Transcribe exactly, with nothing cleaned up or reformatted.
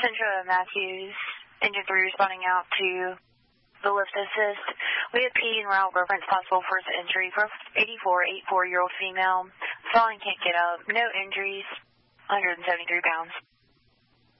Central Matthews, Engine three responding out to the lift assist. We have P and route reference possible first entry for eighty-four, eighty-four-year-old female. Falling, can't get up. No injuries. one hundred seventy-three pounds.